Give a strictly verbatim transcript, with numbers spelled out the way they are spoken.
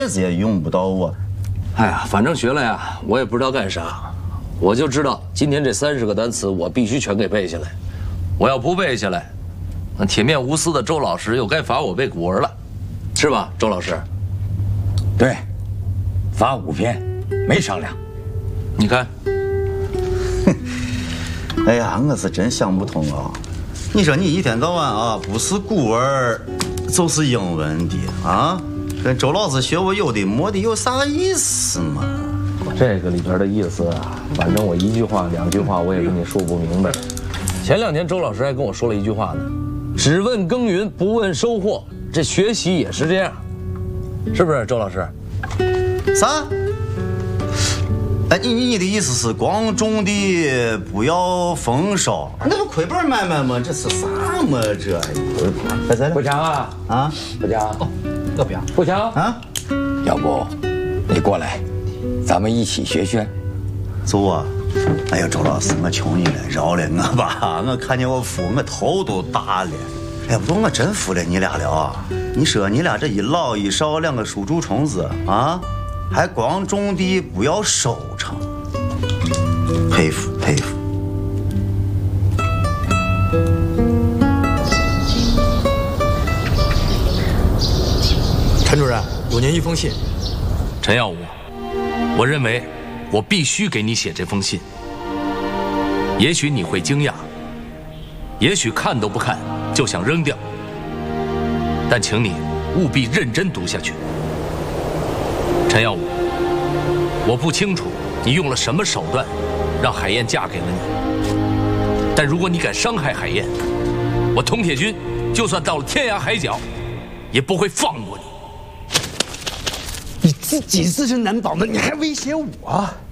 子也用不到我。 哎呀，反正学了呀，我也不知道干啥，我就知道今天这三十个单词我必须全给背下来。我要不背下来，那铁面无私的周老师又该罚我背古文了，是吧，周老师？ 对，罚五篇，没商量。 你看， 哎呀，我是真想不通啊！你说你一天到晚啊，不是古文就是英文的啊，跟周老师学我有的没的有啥意思嘛？ 这个里边的意思啊，反正我一句话两句话我也跟你说不明白。前两天周老师还跟我说了一句话呢，只问耕耘不问收获，这学习也是这样，是不是周老师？ 啥？哎，你你的意思是光种的不要丰收？那不亏本买卖吗？这是啥嘛这？快在不强啊啊！ 不强， 哦，要不要？ 不强啊！ 要不你过来，咱们一起学学。 走啊！哎呀，周老师，我求你了，饶了我吧！我看见我服，我头都大了。哎，不过我真服了你俩了啊！你说你俩这一老一少两个属猪虫子啊，还光种地不要收成，佩服佩服。 陈主任，有您一封信。 陈耀武，我认为我必须给你写这封信。也许你会惊讶，也许看都不看就想扔掉，但请你务必认真读下去。陈耀武，我不清楚你用了什么手段让海燕嫁给了你，但如果你敢伤害海燕，我佟铁军就算到了天涯海角也不会放过你。 你自己自身难保的，你还威胁我？